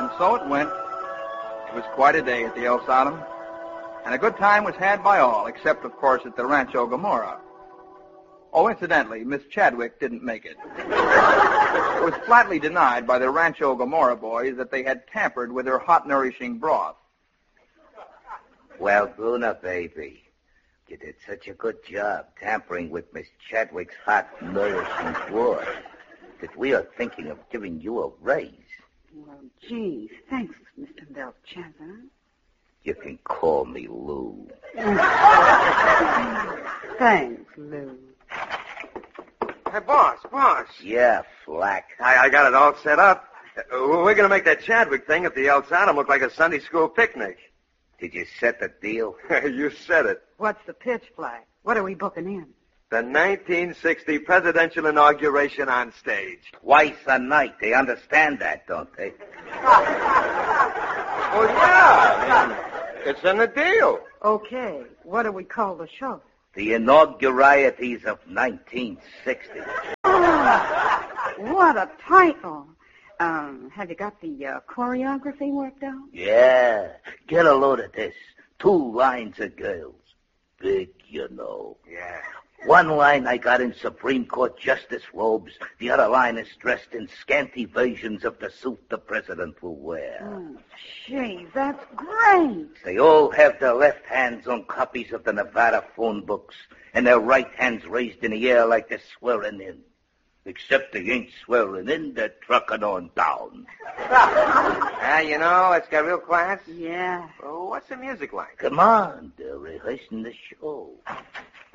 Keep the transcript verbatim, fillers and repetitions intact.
And so it went. It was quite a day at the El Sodom, and a good time was had by all, except, of course, at the Rancho Gomorrah. Oh, incidentally, Miss Chadwick didn't make it. It was flatly denied by the Rancho Gomorrah boys that they had tampered with her hot, nourishing broth. Well, Luna, baby, you did such a good job tampering with Miss Chadwick's hot, nourishing broth that we are thinking of giving you a raise. Well, gee, thanks, Mister Belshazzar. You can call me Lou. Thanks, Lou. Hey, boss, boss. Yeah, Flack. I, I got it all set up. Uh, we're going to make that Chadwick thing at the El Sodom look like a Sunday school picnic. Did you set the deal? You said it. What's the pitch, Flack? What are we booking in? The nineteen sixty presidential inauguration on stage. Twice a night. They understand that, don't they? Oh, yeah. I mean, it's in the deal. Okay, what do we call the show? The inaugurieties of nineteen sixty. Oh, what a title. Um, have you got the uh, choreography worked out? Yeah. Get a load of this. Two lines of girls. Big, you know. Yeah. One line I got in Supreme Court justice robes. The other line is dressed in scanty versions of the suit the president will wear. Oh, gee, that's great. They all have their left hands on copies of the Nevada phone books and their right hands raised in the air like they're swearing in. Except they ain't swearing in, they're trucking on down. Ah, you know, it's got real class. Yeah. Well, what's the music like? Come on, they're rehearsing the show.